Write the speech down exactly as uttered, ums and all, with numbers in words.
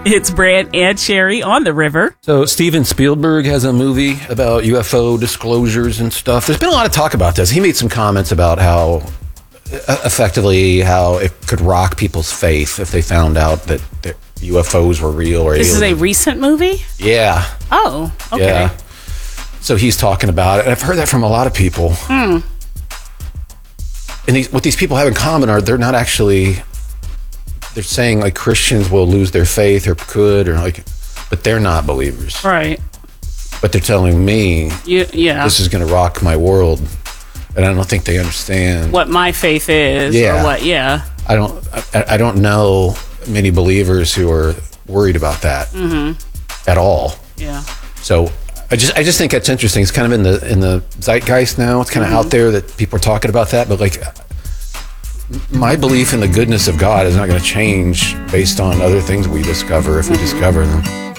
It's Brant and Sherry on the river. So Steven Spielberg has a movie about U F O disclosures and stuff. There's been a lot of talk about this. He made some comments about how, effectively, how it could rock people's faith if they found out that U F Os were real. Or this alien. is a recent movie? Yeah. Oh, okay. Yeah. So he's talking about it, and I've heard that from a lot of people. Hmm. And these, what these people have in common are they're not actually... They're saying like Christians will lose their faith or could or like, but they're not believers. Right. But they're telling me, you, yeah, this is going to rock my world, and I don't think they understand what my faith is. Yeah. Or what? Yeah. I don't. I, I don't know many believers who are worried about that mm-hmm. at all. Yeah. So I just I just think that's interesting. It's kind of in the in the zeitgeist now. It's kind of mm-hmm. out there that people are talking about that, but like. My belief in the goodness of God is not going to change based on other things we discover if we discover them.